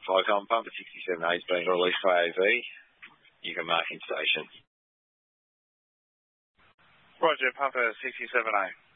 Photon pump at 67A is being released by AV. You can mark in station. Roger, pump at 67A.